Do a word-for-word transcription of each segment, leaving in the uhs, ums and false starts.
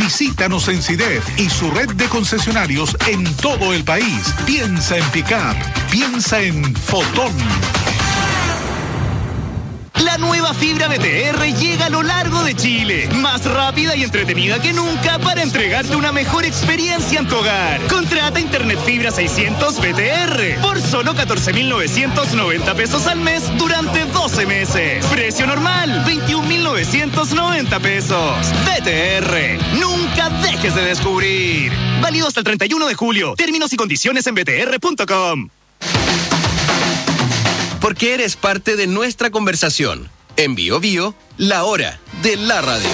Visítanos en SIDEF y su red de concesionarios en todo el país. Piensa en pick-up, piensa en Fotón. La nueva fibra B T R llega a lo largo de Chile, más rápida y entretenida que nunca para entregarte una mejor experiencia en tu hogar. Contrata Internet Fibra seiscientos B T R por solo catorce mil novecientos noventa pesos al mes durante doce meses. Precio normal, veintiún mil novecientos noventa pesos. B T R, nunca dejes de descubrir. Válido hasta el treinta y uno de julio. Términos y condiciones en b t r punto com. Porque eres parte de nuestra conversación. En Bio Bio, la hora de la radio.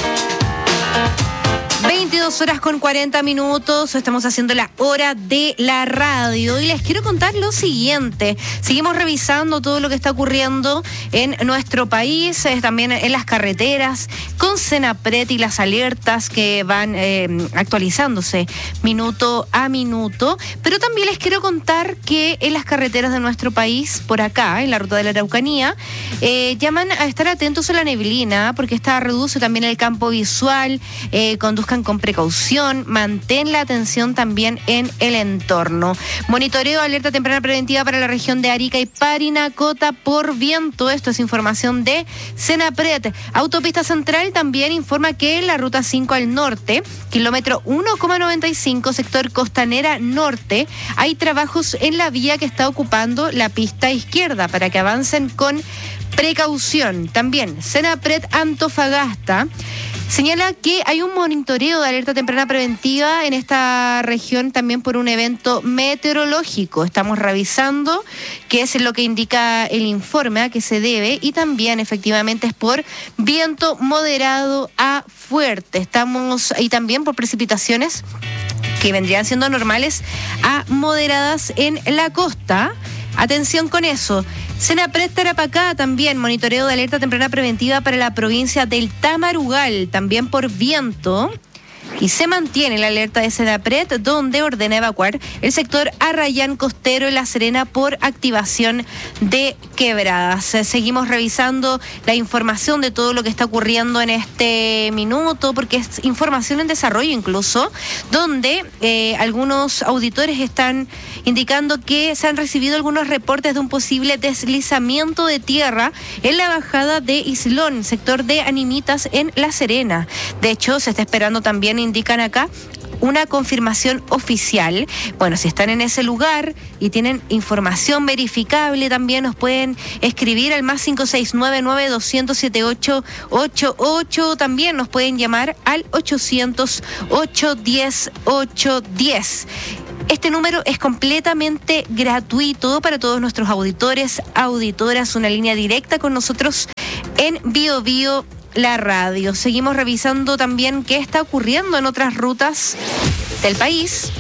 veintidós horas con cuarenta minutos, estamos haciendo la hora de la radio y les quiero contar lo siguiente. Seguimos revisando todo lo que está ocurriendo en nuestro país, eh, también en las carreteras, con Senapred y las alertas que van eh, actualizándose minuto a minuto. Pero también les quiero contar que en las carreteras de nuestro país, por acá, en la ruta de la Araucanía, eh, llaman a estar atentos a la neblina, porque esta reduce también el campo visual, eh, conduzcan con precaución, mantén la atención también en el entorno. Monitoreo, alerta temprana preventiva para la región de Arica y Parinacota por viento. Esto es información de Senapred. Autopista Central también informa que en la ruta cinco al norte, kilómetro uno coma noventa y cinco, sector Costanera Norte, hay trabajos en la vía que está ocupando la pista izquierda para que avancen con precaución. También Senapred Antofagasta señala que hay un monitoreo de alerta temprana preventiva en esta región también por un evento meteorológico. Estamos revisando qué es lo que indica el informe, a qué se debe, y también efectivamente es por viento moderado a fuerte. Estamos ahí también por precipitaciones que vendrían siendo normales a moderadas en la costa. Atención con eso. Senapred Tarapacá también, monitoreo de alerta temprana preventiva para la provincia del Tamarugal, también por viento. Y se mantiene la alerta de Senapred, donde ordena evacuar el sector Arrayán Costero en La Serena por activación de quebradas. Seguimos revisando la información de todo lo que está ocurriendo en este minuto, porque es información en desarrollo incluso, donde eh, algunos auditores están indicando que se han recibido algunos reportes de un posible deslizamiento de tierra en la bajada de Islón, sector de Animitas en La Serena. De hecho, se está esperando también, indican acá, una confirmación oficial. Bueno, si están en ese lugar y tienen información verificable, también nos pueden escribir al más cinco seis nueve nueve dos cero cero siete ocho ocho ocho. También nos pueden llamar al ochocientos ocho diez ocho diez. Este número es completamente gratuito para todos nuestros auditores, auditoras, una línea directa con nosotros en Bio Bio la radio. Seguimos revisando también qué está ocurriendo en otras rutas del país.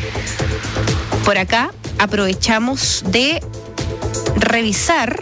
Por acá aprovechamos de revisar.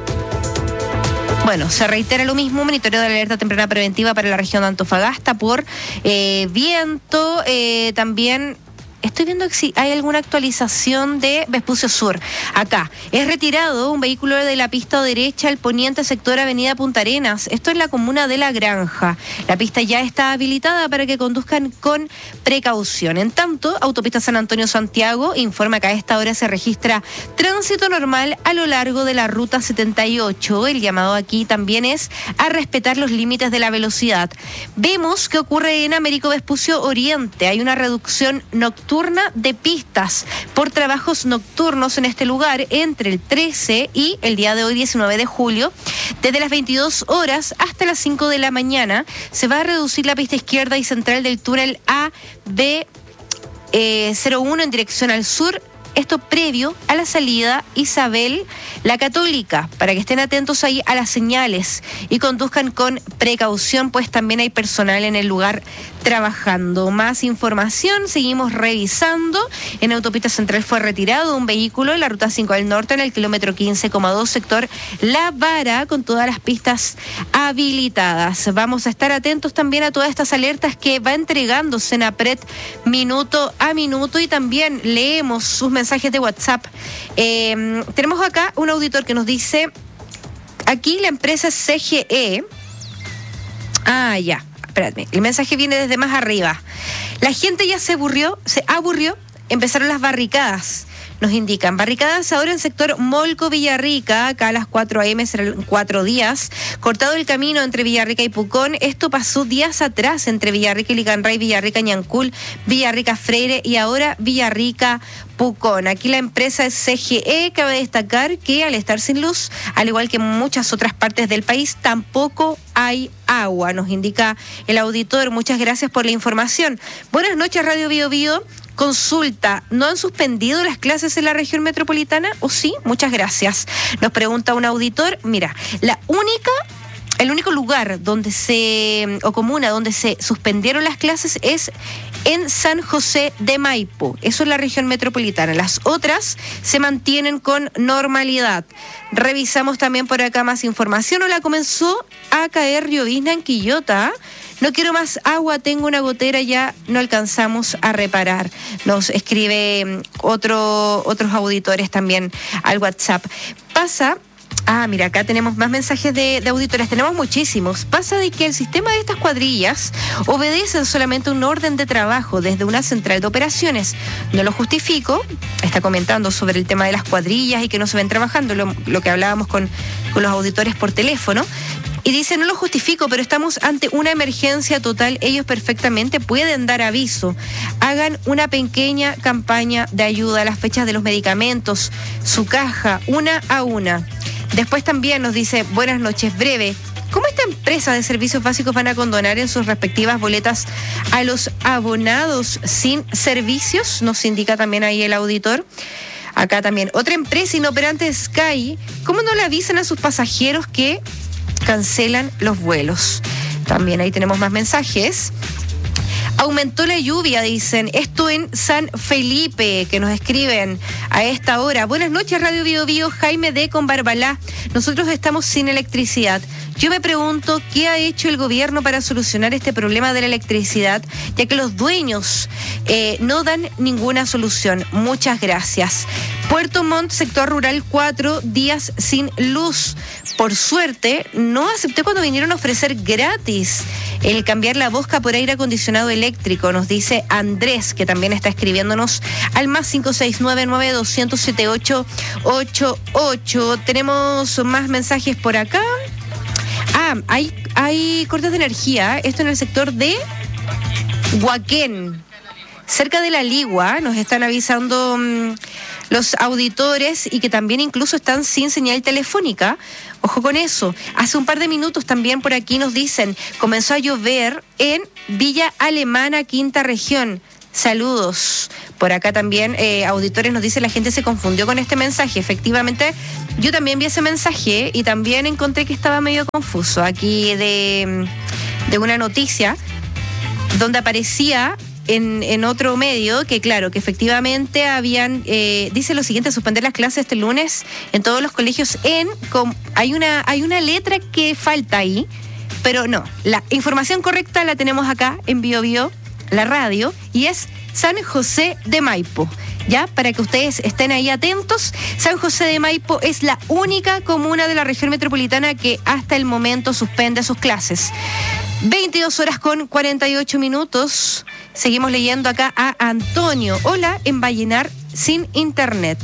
Bueno, se reitera lo mismo, monitoreo de la alerta temprana preventiva para la región de Antofagasta por eh, viento, eh, también. Estoy viendo si hay alguna actualización de Vespucio Sur. Acá, es retirado un vehículo de la pista derecha al poniente sector Avenida Punta Arenas. Esto es la comuna de La Granja. La pista ya está habilitada para que conduzcan con precaución. En tanto, Autopista San Antonio-Santiago informa que a esta hora se registra tránsito normal a lo largo de la ruta setenta y ocho. El llamado aquí también es a respetar los límites de la velocidad. Vemos que ocurre en Américo Vespucio Oriente. Hay una reducción nocturna de pistas por trabajos nocturnos en este lugar entre el trece y el día de hoy, diecinueve de julio. Desde las veintidós horas hasta las cinco de la mañana se va a reducir la pista izquierda y central del túnel A B cero uno en dirección al sur. Esto previo a la salida Isabel la Católica, para que estén atentos ahí a las señales y conduzcan con precaución, pues también hay personal en el lugar trabajando. Más información, seguimos revisando. En Autopista Central fue retirado un vehículo en la ruta cinco al norte en el kilómetro quince coma dos, sector La Vara, con todas las pistas habilitadas. Vamos a estar atentos también a todas estas alertas que va entregando Senapred minuto a minuto, y también leemos sus mensajes de WhatsApp. Eh, tenemos acá un auditor que nos dice, aquí la empresa C G E, ah, ya, espérate, el mensaje viene desde más arriba. La gente ya se aburrió, se aburrió, empezaron las barricadas. Nos indican, barricadas ahora en sector Molco, Villarrica, acá a las cuatro a eme serán cuatro días. Cortado el camino entre Villarrica y Pucón, esto pasó días atrás entre Villarrica y Licanray, Villarrica Ñancul, Villarrica Freire y ahora Villarrica Pucón. Aquí la empresa es C G E, cabe destacar que al estar sin luz, al igual que en muchas otras partes del país, tampoco hay agua, nos indica el auditor. Muchas gracias por la información. Buenas noches, Radio Bio Bio. Consulta, ¿no han suspendido las clases en la región metropolitana? ¿O sí? Muchas gracias. Nos pregunta un auditor. Mira, la única, el único lugar donde se, o comuna donde se suspendieron las clases es en San José de Maipo. Eso es la región metropolitana. Las otras se mantienen con normalidad. Revisamos también por acá más información. Hola, comenzó a caer llovizna en Quillota. No quiero más agua, tengo una gotera, ya no alcanzamos a reparar. Nos escribe otro, otros auditores también al WhatsApp. Pasa... Ah, mira, acá tenemos más mensajes de, de auditores, tenemos muchísimos. Pasa de que el sistema de estas cuadrillas obedece solamente un orden de trabajo desde una central de operaciones. No lo justifico, está comentando sobre el tema de las cuadrillas y que no se ven trabajando, lo, lo que hablábamos con, con los auditores por teléfono. Y dice, no lo justifico, pero estamos ante una emergencia total. Ellos perfectamente pueden dar aviso. Hagan una pequeña campaña de ayuda a las fechas de los medicamentos, su caja, una a una. Después también nos dice, buenas noches, breve. ¿Cómo esta empresa de servicios básicos van a condonar en sus respectivas boletas a los abonados sin servicios? Nos indica también ahí el auditor. Acá también, otra empresa inoperante, Sky. ¿Cómo no le avisan a sus pasajeros que cancelan los vuelos? También ahí tenemos más mensajes. Aumentó la lluvia, dicen. Esto en San Felipe, que nos escriben a esta hora. Buenas noches, Radio Bio Bio. Jaime D. con Barbalá. Nosotros estamos sin electricidad. Yo me pregunto qué ha hecho el gobierno para solucionar este problema de la electricidad, ya que los dueños eh, no dan ninguna solución. Muchas gracias. Puerto Montt, sector rural, cuatro días sin luz. Por suerte, no acepté cuando vinieron a ofrecer gratis el cambiar la bosca por aire acondicionado eléctrico, nos dice Andrés, que también está escribiéndonos al más cinco seis nueve nueve dos cero cero siete ocho ocho ocho. Tenemos más mensajes por acá. Ah, hay, hay cortes de energía, esto en el sector de Huaquén, cerca de la Ligua, nos están avisando mmm, los auditores, y que también incluso están sin señal telefónica. Ojo con eso. Hace un par de minutos también por aquí nos dicen, comenzó a llover en Villa Alemana, quinta región. Saludos. Por acá también eh, auditores nos dicen, la gente se confundió con este mensaje. Efectivamente, yo también vi ese mensaje y también encontré que estaba medio confuso aquí de, de una noticia donde aparecía En, en otro medio que, claro, que efectivamente habían, eh, dice lo siguiente, suspender las clases este lunes en todos los colegios en, com, hay una hay una letra que falta ahí, pero no, la información correcta la tenemos acá en Bio Bio, la radio, y es San José de Maipo. Ya, para que ustedes estén ahí atentos, San José de Maipo es la única comuna de la región metropolitana que hasta el momento suspende sus clases. veintidós horas con cuarenta y ocho minutos. Seguimos leyendo acá a Antonio. Hola, en Vallenar sin internet.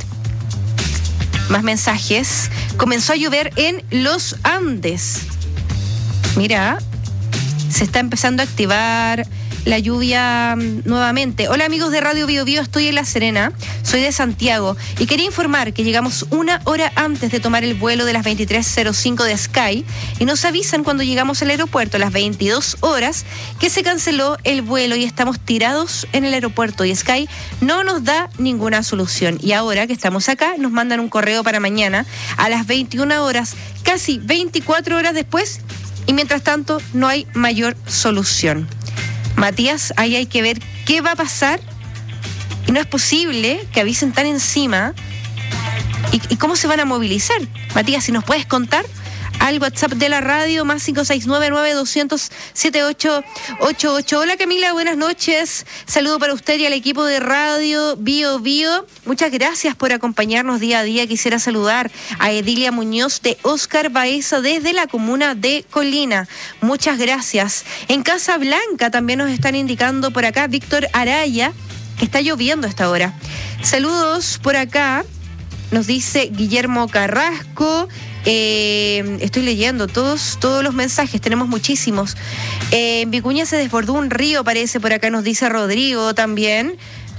Más mensajes. Comenzó a llover en los Andes. Mira, se está empezando a activar la lluvia nuevamente. Hola amigos de Radio Bio Bio, estoy en La Serena, soy de Santiago y quería informar que llegamos una hora antes de tomar el vuelo de las veintitrés cero cinco de Sky y nos avisan cuando llegamos al aeropuerto a las veintidós horas que se canceló el vuelo y estamos tirados en el aeropuerto y Sky no nos da ninguna solución. Y ahora que estamos acá nos mandan un correo para mañana a las veintiuna horas, casi veinticuatro horas después, y mientras tanto no hay mayor solución. Matías, ahí hay que ver qué va a pasar y no es posible que avisen tan encima y, y cómo se van a movilizar. Matías, si nos puedes contar al WhatsApp de la radio, más cinco seis nueve, nueve dos cero cero, siete ocho ocho ocho. Hola Camila, buenas noches. Saludo para usted y al equipo de radio Bio Bio. Muchas gracias por acompañarnos día a día. Quisiera saludar a Edilia Muñoz de Oscar Baeza desde la comuna de Colina. Muchas gracias. En Casa Blanca también nos están indicando por acá Víctor Araya que está lloviendo a esta hora. Saludos por acá. Nos dice Guillermo Carrasco. Eh, estoy leyendo todos todos los mensajes, tenemos muchísimos. Eh, en Vicuña se desbordó un río, parece, por acá nos dice Rodrigo también.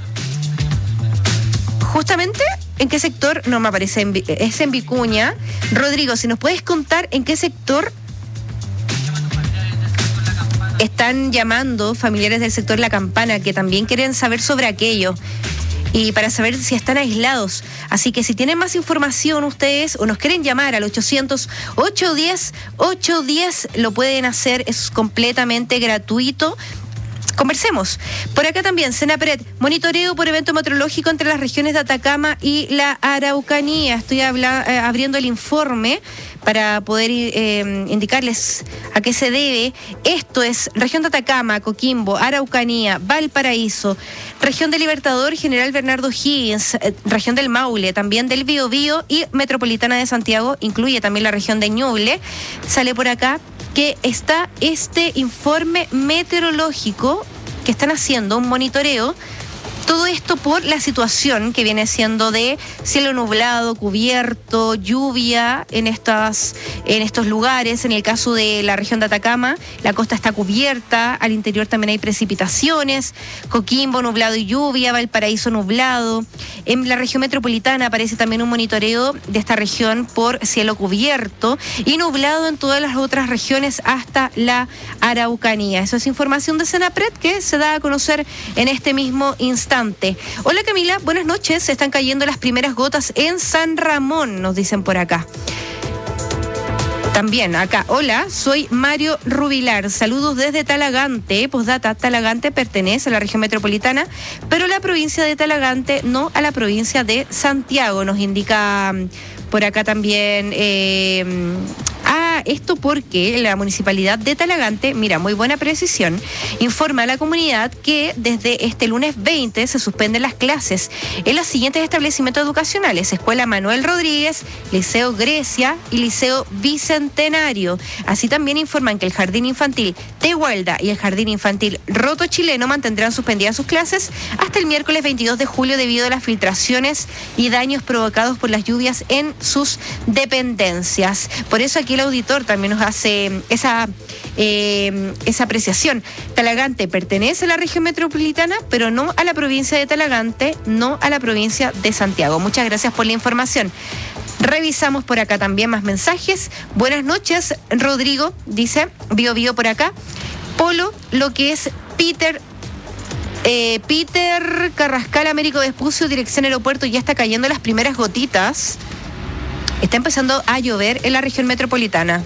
Justamente, ¿en qué sector? No me aparece, en, es en Vicuña. Rodrigo, si nos puedes contar en qué sector están llamando familiares del sector La Campana, que también quieren saber sobre aquello. Y para saber si están aislados. Así que si tienen más información ustedes o nos quieren llamar al ochocientos, ochocientos diez, ochocientos diez, lo pueden hacer, es completamente gratuito. Conversemos. Por acá también, Senapred, monitoreo por evento meteorológico entre las regiones de Atacama y la Araucanía. Estoy habla, eh, abriendo el informe para poder eh, indicarles a qué se debe. Esto es región de Atacama, Coquimbo, Araucanía, Valparaíso, región del Libertador, General Bernardo Higgins, eh, región del Maule, también del Biobío y Metropolitana de Santiago, incluye también la región de Ñuble. Sale por acá que está este informe meteorológico que están haciendo, un monitoreo. Todo esto por la situación que viene siendo de cielo nublado, cubierto, lluvia en estas, en estos lugares. En el caso de la región de Atacama, la costa está cubierta, al interior también hay precipitaciones. Coquimbo, nublado y lluvia, Valparaíso, nublado. En la región metropolitana aparece también un monitoreo de esta región por cielo cubierto y nublado en todas las otras regiones hasta la Araucanía. Eso es información de Senapred que se da a conocer en este mismo instante. Hola Camila, buenas noches. Están cayendo las primeras gotas en San Ramón, nos dicen por acá. También acá, hola, soy Mario Rubilar, saludos desde Talagante. Postdata, Talagante pertenece a la región metropolitana, pero la provincia de Talagante no a la provincia de Santiago, nos indica por acá también. Eh, ah, esto porque la municipalidad de Talagante, mira, muy buena precisión, informa a la comunidad que desde este lunes veinte se suspenden las clases en los siguientes establecimientos educacionales: Escuela Manuel Rodríguez, Liceo Grecia y Liceo Bicentenario. Así también informan que el Jardín Infantil Tehuelda y el Jardín Infantil Roto Chileno mantendrán suspendidas sus clases hasta el miércoles veintidós de julio debido a las filtraciones y daños provocados por las lluvias en sus dependencias. Por eso aquí el auditor también nos hace esa, eh, esa apreciación. Talagante pertenece a la región metropolitana, pero no a la provincia de Talagante, no a la provincia de Santiago. Muchas gracias por la información. Revisamos por acá también más mensajes. Buenas noches, Rodrigo, dice, Bio Bio por acá. Polo, lo que es Peter... Eh, Peter Carrascal, Américo Vespucio, dirección aeropuerto, ya está cayendo las primeras gotitas. Está empezando a llover en la región metropolitana.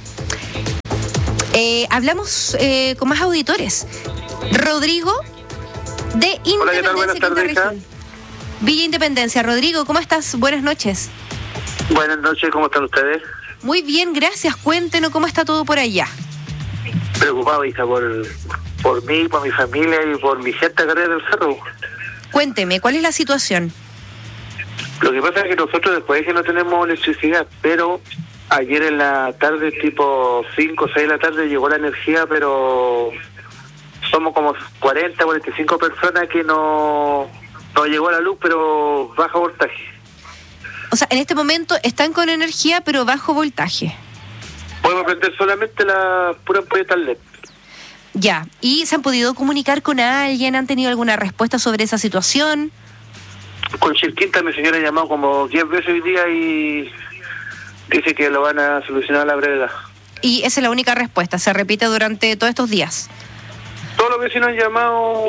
Eh, hablamos eh, con más auditores. Rodrigo de Independencia. Hola, ¿qué tal? Buenas tardes, hija. Villa Independencia. Rodrigo, ¿cómo estás? Buenas noches. Buenas noches, ¿cómo están ustedes? Muy bien, gracias. Cuéntenos cómo está todo por allá. Preocupado, hija, por, por mí, por mi familia y por mi gente acá del cerro. Cuénteme, ¿cuál es la situación? Lo que pasa es que nosotros después es que no tenemos electricidad, pero ayer en la tarde, tipo cinco o seis de la tarde, llegó la energía, pero somos como cuarenta, cuarenta y cinco personas que no, no llegó la luz, pero bajo voltaje. O sea, en este momento están con energía, pero bajo voltaje. Podemos prender solamente la pura ampolleta L E D. Ya, ¿y se han podido comunicar con alguien? ¿Han tenido alguna respuesta sobre esa situación? Con Chilquinta mi señora ha llamado como diez veces hoy día y dice que lo van a solucionar a la brevedad. Y esa es la única respuesta, se repite durante todos estos días. Todos los vecinos han llamado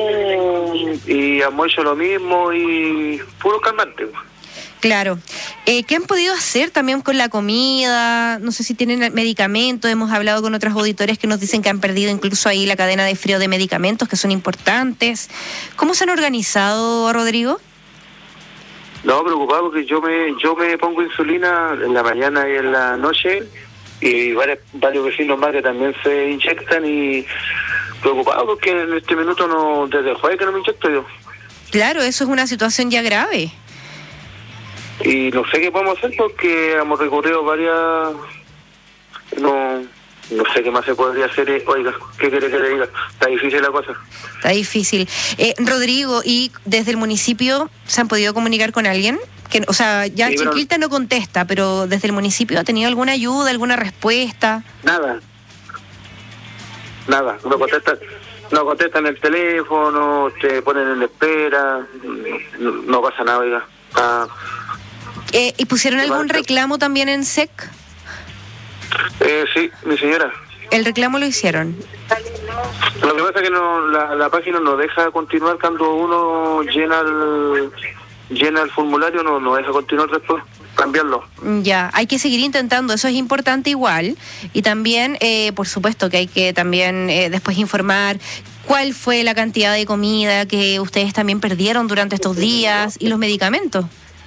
y han hecho lo mismo y puro calmante. Claro. Eh, ¿Qué han podido hacer también con la comida? No sé si tienen medicamentos. Hemos hablado con otros auditores que nos dicen que han perdido incluso ahí la cadena de frío de medicamentos, que son importantes. ¿Cómo se han organizado, Rodrigo? No, preocupado porque yo me yo me pongo insulina en la mañana y en la noche y varios, varios vecinos más que también se inyectan y preocupados porque en este minuto no, desde el jueves que no me inyecto yo. Claro, eso es una situación ya grave. Y no sé qué podemos hacer porque hemos recurrido varias... No, no sé qué más se podría hacer. Oiga, ¿qué quiere que le diga? Está difícil la cosa. Está difícil. Eh, Rodrigo, ¿y desde el municipio se han podido comunicar con alguien? Que, o sea, ya sí, Chiquilta pero... no contesta, pero desde el municipio ¿ha tenido alguna ayuda, alguna respuesta? Nada. Nada, no contestan, no contestan el teléfono, te ponen en espera, no, no pasa nada, oiga. Ah, eh, ¿Y pusieron algún reclamo también en S E C? Eh, sí, mi señora. ¿El reclamo lo hicieron? Lo que pasa es que no, la, la página no deja continuar cuando uno llena el, llena el formulario, no, no deja continuar después. Cambiarlo. Ya, hay que seguir intentando, eso es importante igual. Y también, eh, por supuesto, que hay que también eh, después informar cuál fue la cantidad de comida que ustedes también perdieron durante estos días y los medicamentos.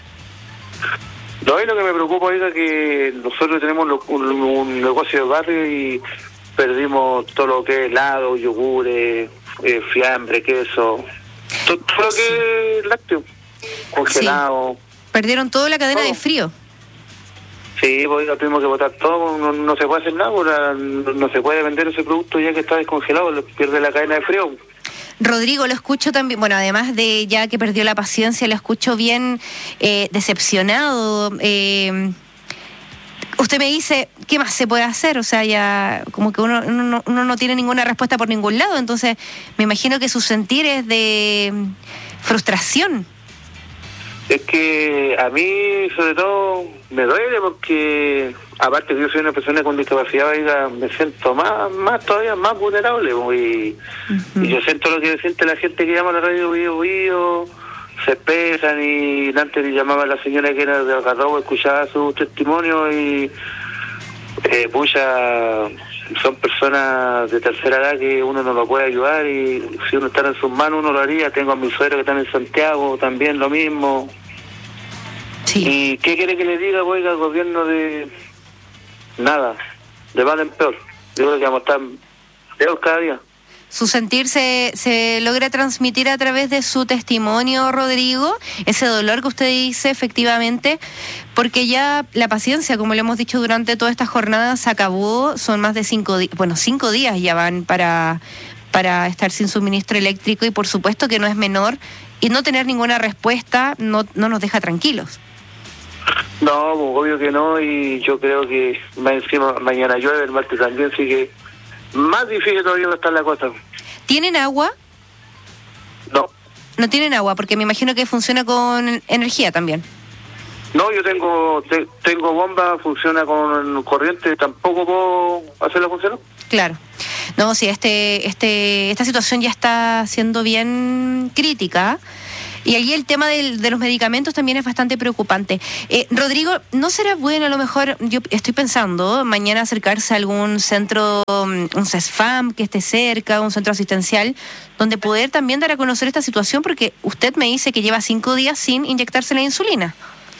No, y lo que me preocupa es que nosotros tenemos un, un negocio de barrio y perdimos todo lo que es helado, yogures, eh, fiambre, queso, todo, todo lo que es lácteo, congelado. Sí. Perdieron toda la cadena todo. de frío. Sí, pues tuvimos que botar todo, no, no se puede hacer nada, no, no se puede vender ese producto ya que está descongelado, pierde la cadena de frío. Rodrigo, lo escucho también, bueno, además de ya que perdió la paciencia, lo escucho bien eh, decepcionado. Eh, usted me dice, ¿qué más se puede hacer? O sea, ya como que uno, uno, uno no tiene ninguna respuesta por ningún lado, entonces me imagino que su sentir es de frustración. Es que a mí, sobre todo, me duele porque, aparte que yo soy una persona con discapacidad, oiga, me siento más, más todavía más vulnerable. Y, uh-huh. y yo siento lo que siente la gente que llama a la radio Bío Bío, se expresan y antes le llamaba a la señora que era de Algarrobo, escuchaba su testimonio y, eh, pucha, son personas de tercera edad que uno no lo puede ayudar y si uno está en sus manos uno lo haría. Tengo a mis suegros que están en Santiago, también lo mismo. Sí. ¿Y qué quiere que le diga, oiga, al gobierno de nada, de mal en peor? Yo creo que vamos a estar peor cada día. Su sentir se, se logra transmitir a través de su testimonio, Rodrigo, ese dolor que usted dice, efectivamente, porque ya la paciencia, como le hemos dicho durante toda esta jornada, se acabó, son más de cinco días, bueno, cinco días ya van para, para estar sin suministro eléctrico y por supuesto que no es menor, y no tener ninguna respuesta no, no nos deja tranquilos. No, obvio que no, y yo creo que más encima mañana llueve, el martes también, así que más difícil todavía va a estar la cosa. ¿Tienen agua? No. No tienen agua, porque me imagino que funciona con energía también. No, yo tengo te, tengo bomba, funciona con corriente, tampoco puedo hacerla funcionar. Claro. No, sí, este, este, esta situación ya está siendo bien crítica. Y ahí el tema del, de los medicamentos también es bastante preocupante. Eh, Rodrigo, ¿no será bueno a lo mejor, yo estoy pensando, mañana acercarse a algún centro, un CESFAM que esté cerca, un centro asistencial, donde poder también dar a conocer esta situación? Porque usted me dice que lleva cinco días sin inyectarse la insulina.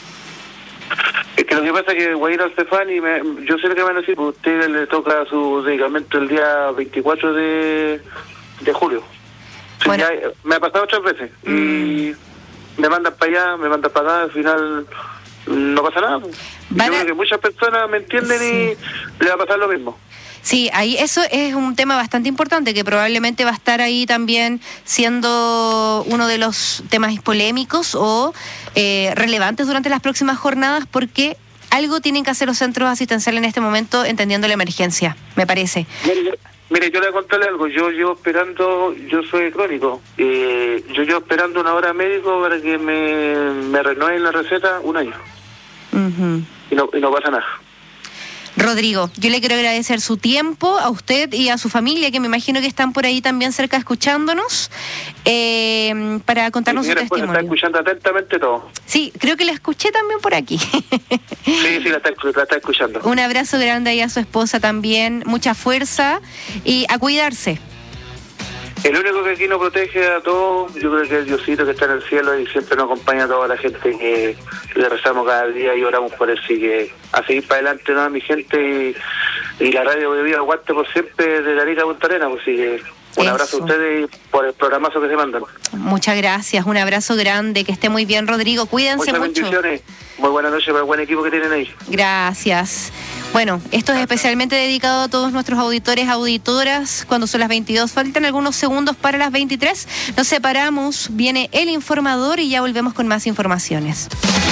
Es que lo que pasa es que voy a ir al CESFAM y me, yo sé lo que van a decir, porque a usted le toca su medicamento el día veinticuatro de julio. Sí, bueno. Ya, me ha pasado otras veces mm. y me mandan para allá, me mandan para acá, al final no pasa nada. Yo a... creo que muchas personas me entienden sí. y le va a pasar lo mismo. Sí, ahí eso es un tema bastante importante que probablemente va a estar ahí también siendo uno de los temas polémicos o eh, relevantes durante las próximas jornadas, porque algo tienen que hacer los centros asistenciales en este momento entendiendo la emergencia, me parece. Mire, Mire, yo le voy a contarle algo. Yo llevo esperando, yo soy crónico, eh, yo llevo esperando una hora médico para que me, me renueven la receta un año. Uh-huh. Y no, y no pasa nada. Rodrigo, yo le quiero agradecer su tiempo a usted y a su familia, que me imagino que están por ahí también cerca escuchándonos, eh, para contarnos su testimonio. Está escuchando atentamente todo. Sí, creo que la escuché también por aquí. Sí, sí, la está, la está escuchando. Un abrazo grande ahí a su esposa también, mucha fuerza y a cuidarse. El único que aquí nos protege a todos, yo creo que es Diosito que está en el cielo y siempre nos acompaña a toda la gente que le rezamos cada día y oramos por él. Así que a seguir para adelante, ¿no? Mi gente y, y la radio de Vida aguante por siempre de Arica a Punta Arenas. Pues, así que un Eso. abrazo a ustedes y por el programazo que se mandan. Muchas gracias, un abrazo grande, que esté muy bien, Rodrigo, cuídense Muchas mucho. bendiciones, muy buenas noches para el buen equipo que tienen ahí. Gracias. Bueno, esto es especialmente dedicado a todos nuestros auditores, auditoras. Cuando son las veintidós, faltan algunos segundos para las veintitrés. Nos separamos, viene el informador y ya volvemos con más informaciones.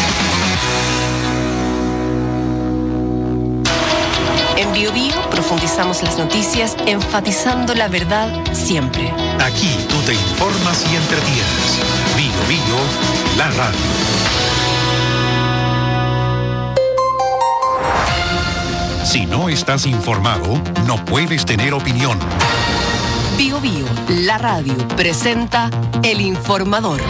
En Bio Bio profundizamos las noticias, enfatizando la verdad siempre. Aquí tú te informas y entretienes. Bio Bio, la radio. Si no estás informado, no puedes tener opinión. Bio Bio, la radio, presenta El Informador.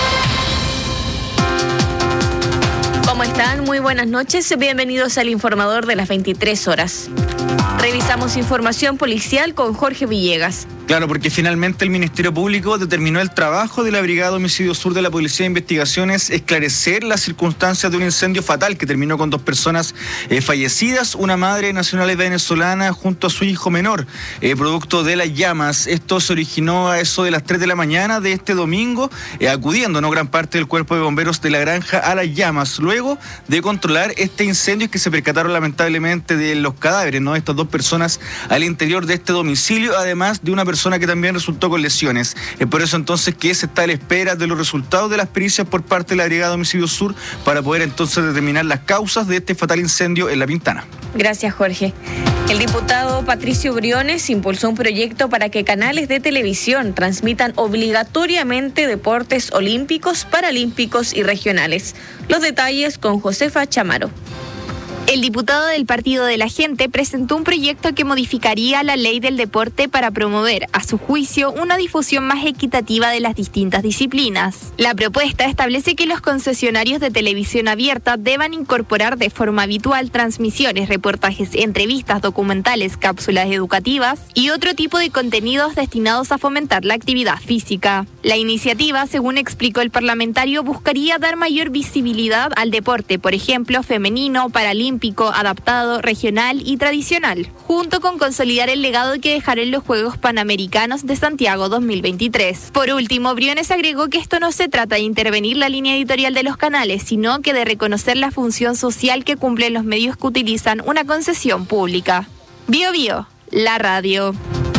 ¿Cómo están? Muy buenas noches. Bienvenidos al Informador de las veintitrés horas. Revisamos información policial con Jorge Villegas. Claro, porque finalmente el Ministerio Público determinó el trabajo de la Brigada Homicidio Sur de la Policía de Investigaciones esclarecer las circunstancias de un incendio fatal que terminó con dos personas eh, fallecidas, una madre nacional venezolana junto a su hijo menor, eh, producto de las llamas. Esto se originó a eso de las tres de la mañana de este domingo, eh, acudiendo no gran parte del cuerpo de bomberos de la granja a las llamas, luego de controlar este incendio y que se percataron lamentablemente de los cadáveres, ¿no? Estas dos personas al interior de este domicilio, además de una persona que también resultó con lesiones. Es por eso entonces que se está a la espera de los resultados de las pericias por parte de la Brigada Homicidio Sur para poder entonces determinar las causas de este fatal incendio en La Pintana. Gracias, Jorge. El diputado Patricio Briones impulsó un proyecto para que canales de televisión transmitan obligatoriamente deportes olímpicos, paralímpicos y regionales. Los detalles con Josefa Chamaro. El diputado del Partido de la Gente presentó un proyecto que modificaría la ley del deporte para promover, a su juicio, una difusión más equitativa de las distintas disciplinas. La propuesta establece que los concesionarios de televisión abierta deban incorporar de forma habitual transmisiones, reportajes, entrevistas, documentales, cápsulas educativas y otro tipo de contenidos destinados a fomentar la actividad física. La iniciativa, según explicó el parlamentario, buscaría dar mayor visibilidad al deporte, por ejemplo, femenino, paralímpico, adaptado, regional y tradicional, junto con consolidar el legado que dejarán los Juegos Panamericanos de Santiago dos mil veintitrés. Por último, Briones agregó que esto no se trata de intervenir la línea editorial de los canales, sino que de reconocer la función social que cumplen los medios que utilizan una concesión pública. Bio Bio, la radio.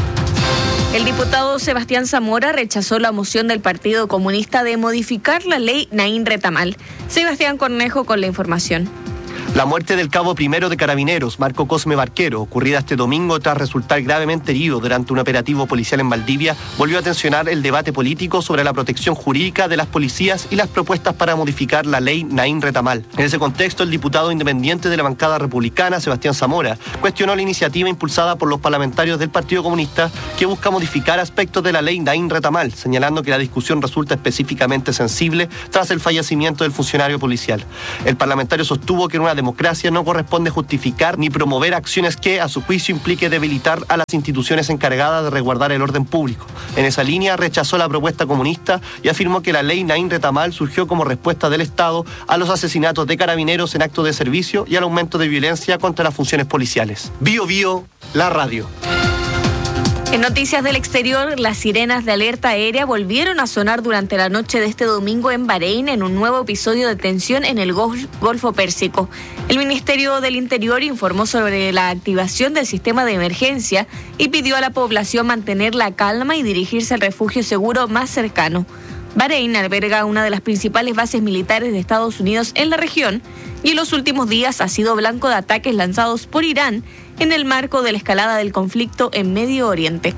El diputado Sebastián Zamora rechazó la moción del Partido Comunista de modificar la ley Naín Retamal. Sebastián Cornejo con la información. La muerte del cabo primero de Carabineros, Marco Cosme Barquero, ocurrida este domingo tras resultar gravemente herido durante un operativo policial en Valdivia, volvió a tensionar el debate político sobre la protección jurídica de las policías y las propuestas para modificar la ley Naín Retamal. En ese contexto, el diputado independiente de la bancada republicana, Sebastián Zamora, cuestionó la iniciativa impulsada por los parlamentarios del Partido Comunista que busca modificar aspectos de la ley Naín Retamal, señalando que la discusión resulta específicamente sensible tras el fallecimiento del funcionario policial. El parlamentario sostuvo que en una democracia no corresponde justificar ni promover acciones que, a su juicio, implique debilitar a las instituciones encargadas de resguardar el orden público. En esa línea, rechazó la propuesta comunista y afirmó que la ley Naín Retamal surgió como respuesta del Estado a los asesinatos de carabineros en actos de servicio y al aumento de violencia contra las funciones policiales. Bio Bio, la radio. En noticias del exterior, las sirenas de alerta aérea volvieron a sonar durante la noche de este domingo en Bahrein en un nuevo episodio de tensión en el Golfo Pérsico. El Ministerio del Interior informó sobre la activación del sistema de emergencia y pidió a la población mantener la calma y dirigirse al refugio seguro más cercano. Bahrein alberga una de las principales bases militares de Estados Unidos en la región y en los últimos días ha sido blanco de ataques lanzados por Irán en el marco de la escalada del conflicto en Medio Oriente.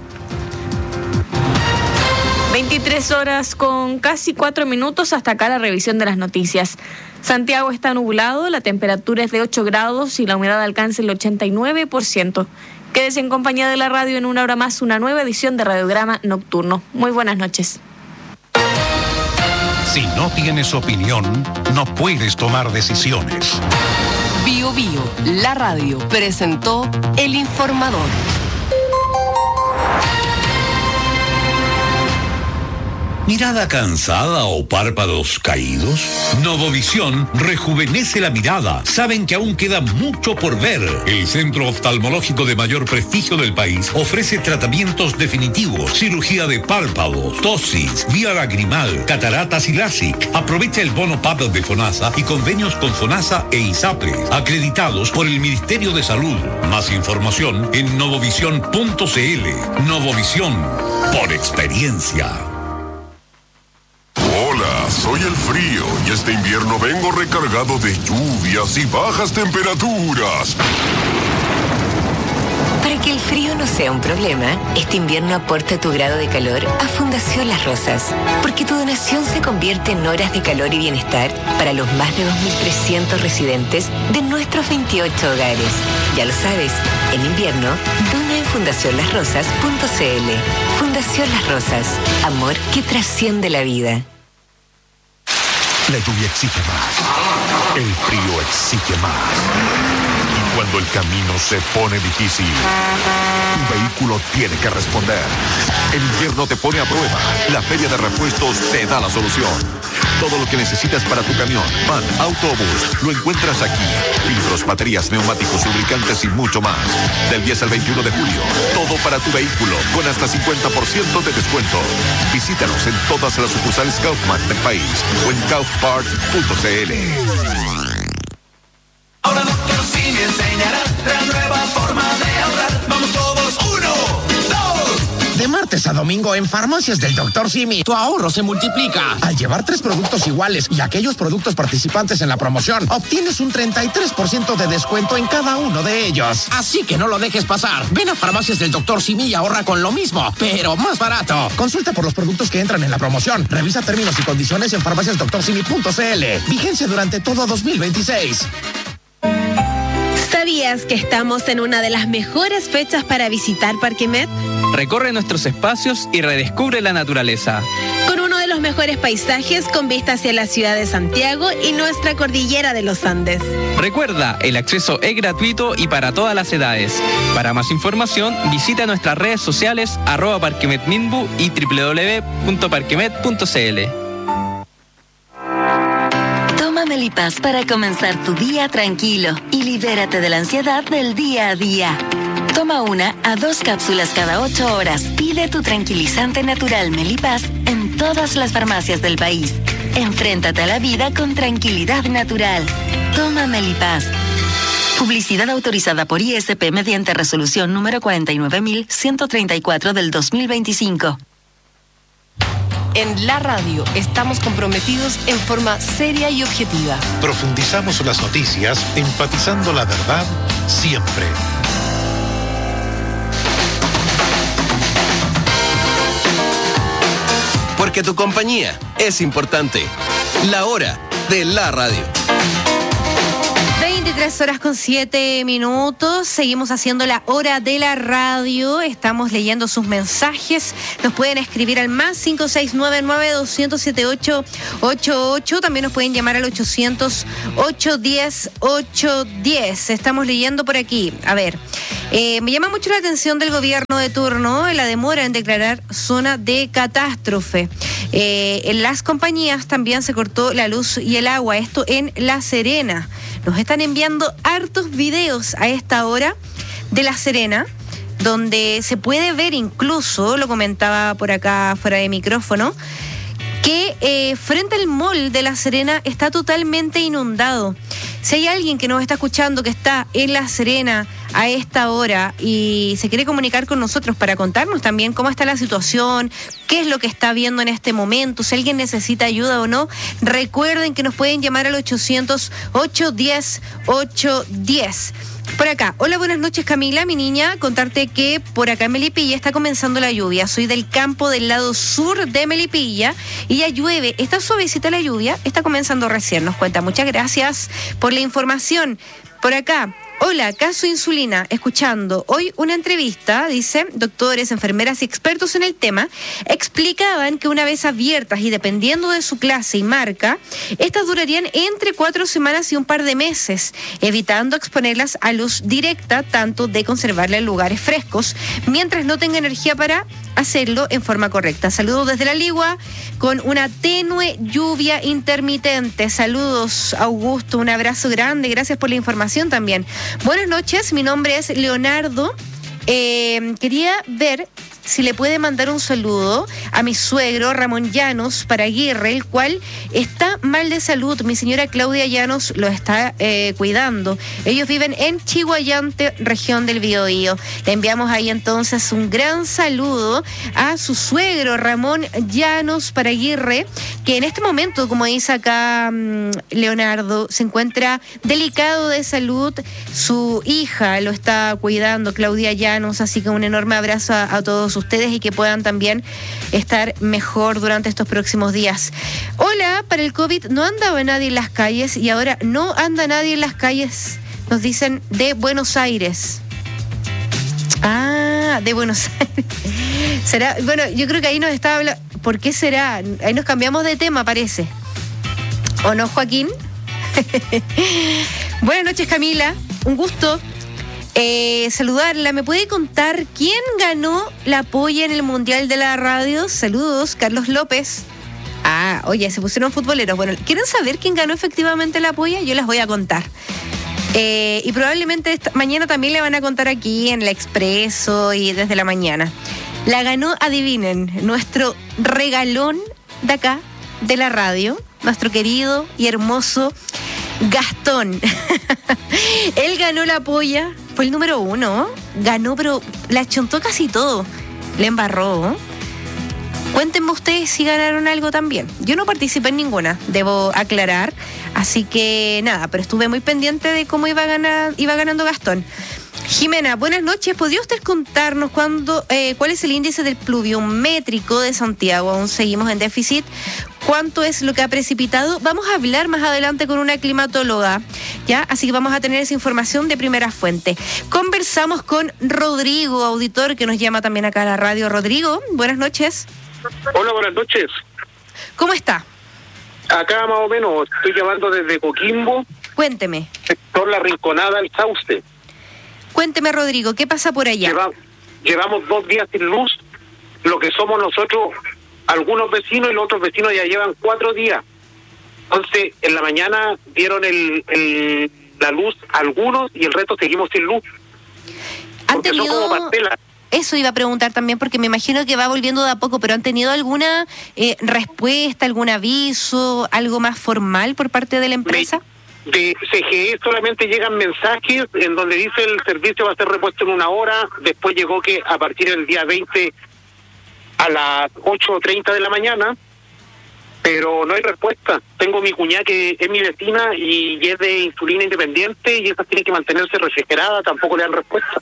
veintitrés horas con casi cuatro minutos, hasta acá la revisión de las noticias. Santiago está nublado, la temperatura es de ocho grados y la humedad alcanza el ochenta y nueve por ciento. Quédese en compañía de la radio, en una hora más una nueva edición de Radiograma Nocturno. Muy buenas noches. Si no tienes opinión, no puedes tomar decisiones. Bio Bio, la radio, presentó El Informador. ¿Mirada cansada o párpados caídos? Novovisión rejuvenece la mirada. Saben que aún queda mucho por ver. El centro oftalmológico de mayor prestigio del país ofrece tratamientos definitivos, cirugía de párpados, tosis, vía lagrimal, cataratas y LASIK. Aprovecha el bono P A P de FONASA y convenios con FONASA e ISAPRES, acreditados por el Ministerio de Salud. Más información en novovisión punto c l. Novovisión, por experiencia. Hola, soy el frío y este invierno vengo recargado de lluvias y bajas temperaturas. Para que el frío no sea un problema, este invierno aporta tu grado de calor a Fundación Las Rosas, porque tu donación se convierte en horas de calor y bienestar para los más de dos mil trescientos residentes de nuestros veintiocho hogares. Ya lo sabes, en invierno, dona en fundación las rosas punto c l. Fundación Las Rosas, amor que trasciende la vida. La lluvia exige más. El frío exige más. Y cuando el camino se pone difícil, tu vehículo tiene que responder. El invierno te pone a prueba. La Feria de Repuestos te da la solución. Todo lo que necesitas para tu camión, van, autobús, lo encuentras aquí. Filtros, baterías, neumáticos, lubricantes y mucho más. Del diez al veintiuno de julio, todo para tu vehículo, con hasta cincuenta por ciento de descuento. Visítanos en todas las sucursales Kaufman del país o en kaufpart punto c l. Ahora Doctor Simi enseñará la nueva forma de ahorrar. Vamos todos, uno, dos. De martes a domingo en Farmacias del Doctor Simi, tu ahorro se multiplica. Al llevar tres productos iguales y aquellos productos participantes en la promoción, obtienes un treinta y tres por ciento de descuento en cada uno de ellos. Así que no lo dejes pasar. Ven a Farmacias del Doctor Simi y ahorra con lo mismo, pero más barato. Consulta por los productos que entran en la promoción. Revisa términos y condiciones en farmacias doctor simi punto c l. Vigencia durante todo dos mil veintiséis. ¿Sabías que estamos en una de las mejores fechas para visitar Parquemet? Recorre nuestros espacios y redescubre la naturaleza. Con uno de los mejores paisajes con vista hacia la ciudad de Santiago y nuestra cordillera de los Andes. Recuerda, el acceso es gratuito y para todas las edades. Para más información, visita nuestras redes sociales arroba parquemetminbu y doble u doble u doble u punto parquemet punto c l. Melipaz para comenzar tu día tranquilo y libérate de la ansiedad del día a día. Toma una a dos cápsulas cada ocho horas. Pide tu tranquilizante natural Melipaz en todas las farmacias del país. Enfréntate a la vida con tranquilidad natural. Toma Melipaz. Publicidad autorizada por I S P mediante resolución número cuarenta y nueve mil ciento treinta y cuatro del dos mil veinticinco. En la radio estamos comprometidos en forma seria y objetiva. Profundizamos las noticias, enfatizando la verdad siempre. Porque tu compañía es importante. La hora de la radio. veintitrés horas con siete minutos. Seguimos haciendo la hora de la radio. Estamos leyendo sus mensajes. Nos pueden escribir al más cinco seis nueve nueve dos cero cero siete ocho ocho ocho. También nos pueden llamar al ochocientos ocho diez ocho diez. Estamos leyendo por aquí. A ver, eh, me llama mucho la atención del gobierno de turno en la demora en declarar zona de catástrofe. Eh, en las compañías también se cortó la luz y el agua. Esto en La Serena. Nos están enviando hartos videos a esta hora de La Serena, donde se puede ver incluso, lo comentaba por acá fuera de micrófono, que eh, frente al mall de La Serena está totalmente inundado. Si hay alguien que nos está escuchando que está en La Serena a esta hora y se quiere comunicar con nosotros para contarnos también cómo está la situación, qué es lo que está viendo en este momento, si alguien necesita ayuda o no, recuerden que nos pueden llamar al ochocientos ocho diez ocho diez. Por acá, hola, buenas noches Camila, mi niña, contarte que por acá en Melipilla está comenzando la lluvia. Soy del campo del lado sur de Melipilla y ya llueve, está suavecita la lluvia, está comenzando recién, nos cuenta. Muchas gracias por la información. Por acá, hola, caso insulina, escuchando hoy una entrevista, dice, doctores, enfermeras y expertos en el tema, explicaban que una vez abiertas y dependiendo de su clase y marca, estas durarían entre cuatro semanas y un par de meses, evitando exponerlas a luz directa, tanto de conservarla en lugares frescos, mientras no tenga energía para hacerlo en forma correcta. Saludos desde La Ligua con una tenue lluvia intermitente. Saludos, Augusto, un abrazo grande, gracias por la información también. Buenas noches, mi nombre es Leonardo. Eh, quería ver si le puede mandar un saludo a mi suegro Ramón Llanos Paraguirre, el cual está mal de salud. Mi señora Claudia Llanos lo está eh, cuidando. Ellos viven en Chihuayante, región del Biobío. Le enviamos ahí entonces un gran saludo a su suegro Ramón Llanos Paraguirre, que en este momento, como dice acá um, Leonardo, se encuentra delicado de salud. Su hija lo está cuidando, Claudia Llanos, así que un enorme abrazo a, a todos ustedes y que puedan también estar mejor durante estos próximos días. Hola, para el COVID no andaba nadie en las calles y ahora no anda nadie en las calles, nos dicen de Buenos Aires. Ah, de Buenos Aires. Será, bueno, yo creo que ahí nos está hablando. ¿Por qué será? Ahí nos cambiamos de tema, parece. ¿O no, Joaquín? Buenas noches, Camila. Un gusto. Eh, saludarla. ¿Me puede contar quién ganó la polla en el Mundial de la Radio? Saludos, Carlos López. Ah, oye, se pusieron futboleros. Bueno, ¿quieren saber quién ganó efectivamente la polla? Yo les voy a contar. Eh, y probablemente esta, mañana también le van a contar aquí en el Expreso y desde la mañana. La ganó, adivinen, nuestro regalón de acá, de la radio, nuestro querido y hermoso Gastón. Él ganó la polla, fue el número uno, ganó, pero la chontó casi todo, le embarró. Cuéntenme ustedes si ganaron algo también. Yo no participé en ninguna, debo aclarar, así que nada, pero estuve muy pendiente de cómo iba, a ganar, iba ganando Gastón. Jimena, buenas noches. ¿Podría usted contarnos cuándo, eh, cuál es el índice del pluviométrico de Santiago? Aún seguimos en déficit. ¿Cuánto es lo que ha precipitado? Vamos a hablar más adelante con una climatóloga, ¿ya? Así que vamos a tener esa información de primera fuente. Conversamos con Rodrigo, auditor, que nos llama también acá a la radio. Rodrigo, buenas noches. Hola, buenas noches. ¿Cómo está? Acá más o menos, estoy llamando desde Coquimbo. Cuénteme. Sector La Rinconada, El Sauce. Cuénteme, Rodrigo, ¿qué pasa por allá? Lleva, llevamos dos días sin luz, lo que somos nosotros, algunos vecinos, y los otros vecinos ya llevan cuatro días. Entonces, en la mañana dieron el, el, la luz a algunos y el resto seguimos sin luz. ¿Han tenido... son como parcelas. Eso iba a preguntar también, porque me imagino que va volviendo de a poco, pero ¿han tenido alguna eh, respuesta, algún aviso, algo más formal por parte de la empresa? De C G E solamente llegan mensajes en donde dice el servicio va a ser repuesto en una hora. Después llegó que a partir del día veinte a las ocho treinta de la mañana, pero no hay respuesta. Tengo mi cuñada que es mi vecina y es de insulina independiente y esa tiene que mantenerse refrigerada, tampoco le dan respuesta.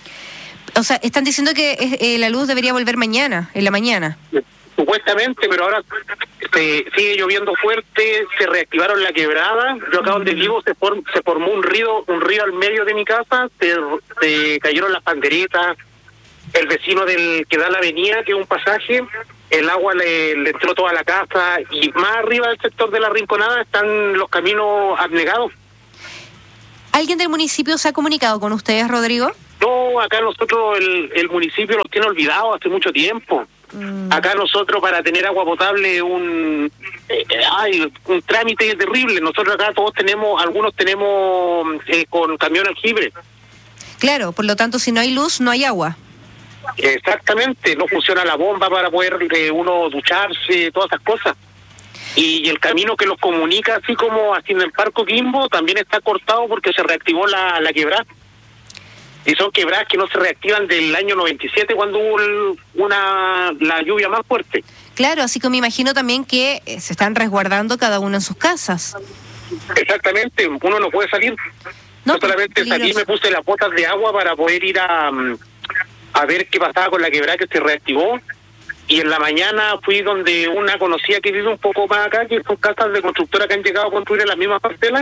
O sea, están diciendo que eh, la luz debería volver mañana, en la mañana. Supuestamente, pero ahora se sigue lloviendo fuerte, se reactivaron la quebrada. Yo acá donde vivo se, form, se formó un río un río al medio de mi casa, se, se cayeron las panderetas, el vecino del que da la avenida, que es un pasaje, el agua le, le entró toda la casa, y más arriba del sector de La Rinconada están los caminos abnegados. ¿Alguien del municipio se ha comunicado con ustedes, Rodrigo? No, acá nosotros el, el municipio los tiene olvidados hace mucho tiempo. Mm. Acá nosotros para tener agua potable un eh, ay, un trámite terrible. Nosotros acá todos tenemos, algunos tenemos eh, con camión aljibe. Claro, por lo tanto si no hay luz no hay agua. Exactamente, no funciona la bomba para poder eh, uno ducharse, todas esas cosas. Y el camino que los comunica, así como haciendo el Parco Coquimbo, también está cortado porque se reactivó la, la quebrada. Y son quebradas que no se reactivan del año noventa y siete, cuando hubo el, una la lluvia más fuerte. Claro, así que me imagino también que se están resguardando cada uno en sus casas. Exactamente, uno no puede salir. No, Yo solamente salí y me puse las botas de agua para poder ir a, a ver qué pasaba con la quebrada que se reactivó. Y en la mañana fui donde una conocida que vive un poco más acá, que son casas de constructora que han llegado a construir en las mismas parcelas.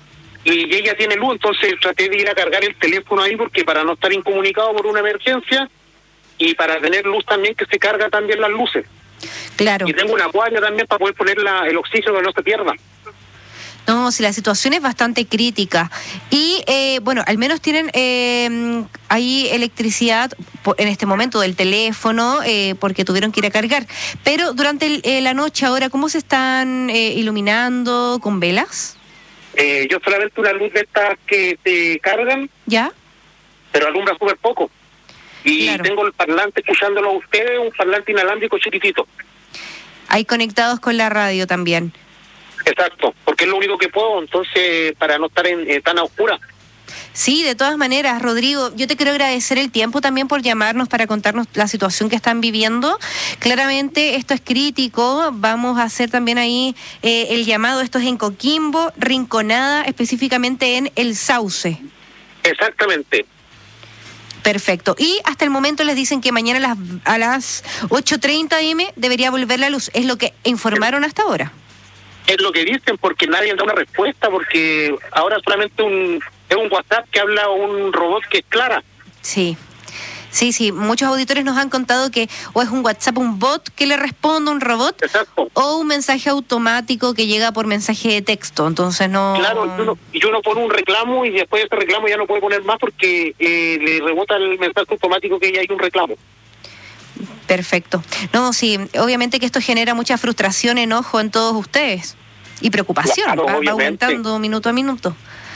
Y ella tiene luz, entonces traté de ir a cargar el teléfono ahí porque para no estar incomunicado por una emergencia y para tener luz también, que se carga también las luces. Claro. Y tengo una guaya también para poder poner la, el oxígeno que no se pierda. No, si la situación es bastante crítica. Y, eh, bueno, al menos tienen eh, ahí electricidad en este momento del teléfono, eh, porque tuvieron que ir a cargar. Pero durante el, eh, la noche ahora, ¿cómo se están eh, iluminando? ¿Con velas? Eh, yo solamente una luz de estas que se cargan. ¿Ya? Pero alumbra súper poco. Y claro, tengo el parlante escuchándolo a ustedes, un parlante inalámbrico chiquitito. Ahí conectados con la radio también. Exacto, porque es lo único que puedo, entonces, para no estar en, eh, tan a oscura. Sí, de todas maneras, Rodrigo, yo te quiero agradecer el tiempo también por llamarnos para contarnos la situación que están viviendo. Claramente esto es crítico, vamos a hacer también ahí eh, el llamado, esto es en Coquimbo, Rinconada, específicamente en El Sauce. Exactamente. Perfecto. Y hasta el momento les dicen que mañana a las, a las ocho treinta eme debería volver la luz, es lo que informaron hasta ahora. Es lo que dicen, porque nadie da una respuesta, porque ahora solamente un es un WhatsApp que habla un robot que es Clara. Sí, sí, sí. Muchos auditores nos han contado que o es un WhatsApp, un bot que le responde, un robot. Exacto. O un mensaje automático que llega por mensaje de texto. Entonces no... Claro, y uno, y uno pone un reclamo y después de ese reclamo ya no puede poner más porque eh, le rebota el mensaje automático que ya hay un reclamo. Perfecto. No, sí, obviamente que esto genera mucha frustración, enojo en todos ustedes. Y preocupación, claro, va, va aumentando minuto a minuto.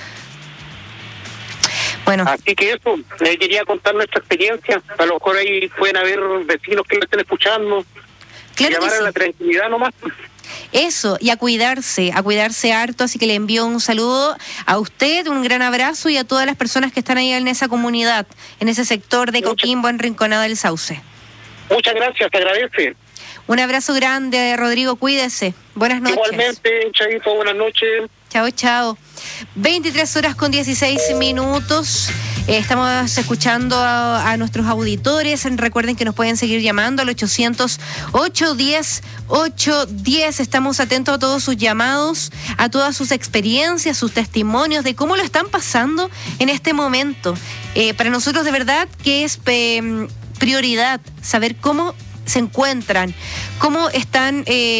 Bueno. Así que eso, le quería contar nuestra experiencia. A lo mejor ahí pueden haber vecinos que lo estén escuchando. Claro, llamar sí, a la tranquilidad nomás. Eso, y a cuidarse, a cuidarse harto, así que le envío un saludo a usted, un gran abrazo y a todas las personas que están ahí en esa comunidad, en ese sector de Coquimbo, en Rinconada del Sauce. Muchas gracias, te agradece. Un abrazo grande, Rodrigo, cuídese. Buenas noches. Igualmente, Chaito, buenas noches. Chao, chao. veintitrés horas con dieciséis minutos. Eh, estamos escuchando a, a nuestros auditores. Recuerden que nos pueden seguir llamando al ochocientos, ochocientos diez, ochocientos diez. Estamos atentos a todos sus llamados, a todas sus experiencias, sus testimonios de cómo lo están pasando en este momento. Eh, para nosotros de verdad que es eh, prioridad saber cómo se encuentran, cómo están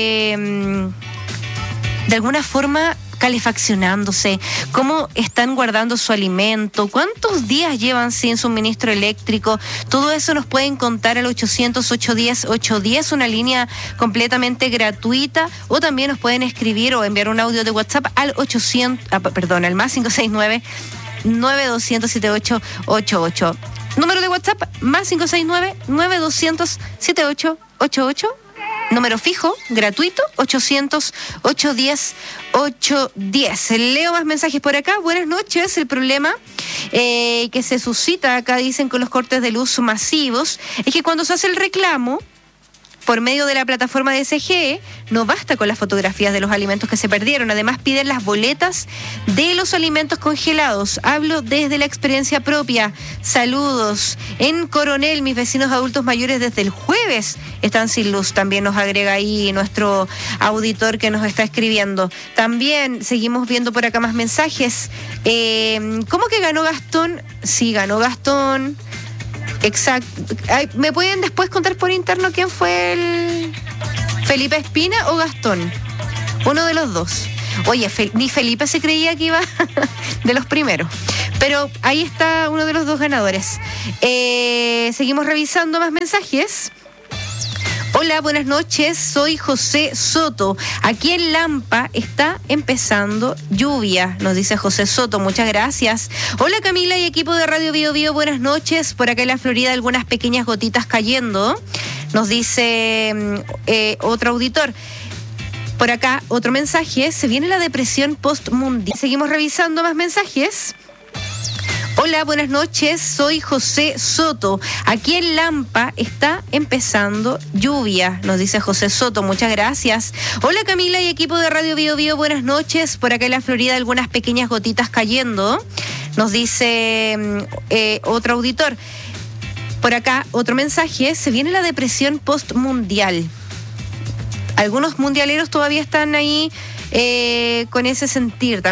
eh, de alguna forma calefaccionándose, cómo están guardando su alimento, cuántos días llevan sin suministro eléctrico. Todo eso nos pueden contar al ochocientos, ochocientos diez, ochocientos diez, una línea completamente gratuita, o también nos pueden escribir o enviar un audio de WhatsApp al ochocientos, ah, perdón, al más cinco seis nueve, nueve dos cero cero, siete ocho ocho ocho. Número de WhatsApp, más cinco seis nueve, nueve dos cero cero, siete ocho ocho ocho. Número fijo, gratuito, ochocientos, ochocientos diez, ochocientos diez. Leo más mensajes por acá. Buenas noches. El problema eh, que se suscita acá, dicen, con los cortes de luz masivos, es que cuando se hace el reclamo por medio de la plataforma de S G E, no basta con las fotografías de los alimentos que se perdieron. Además, piden las boletas de los alimentos congelados. Hablo desde la experiencia propia. Saludos. En Coronel, mis vecinos adultos mayores desde el jueves están sin luz. También nos agrega ahí nuestro auditor que nos está escribiendo. También seguimos viendo por acá más mensajes. Eh, ¿Cómo que ganó Gastón? Sí, ganó Gastón. Exacto. Ay, ¿me pueden después contar por interno quién fue el Felipe Espina o Gastón? Uno de los dos. Oye, Fe, ni Felipe se creía que iba de los primeros. Pero ahí está uno de los dos ganadores. Eh, seguimos revisando más mensajes. Hola, buenas noches, soy José Soto. Aquí en Lampa está empezando lluvia, nos dice José Soto, muchas gracias. Hola Camila y equipo de Radio Bio Bio, buenas noches. Por acá en la Florida algunas pequeñas gotitas cayendo, nos dice eh, otro auditor. Por acá otro mensaje, se viene la depresión postmundial. Seguimos revisando más mensajes. Hola, buenas noches, soy José Soto. Aquí en Lampa está empezando lluvia, nos dice José Soto, muchas gracias. Hola Camila y equipo de Radio Bio Bio, buenas noches. Por acá en la Florida algunas pequeñas gotitas cayendo, nos dice eh, otro auditor. Por acá otro mensaje, se viene la depresión postmundial. Algunos mundialeros todavía están ahí eh, con ese sentir también.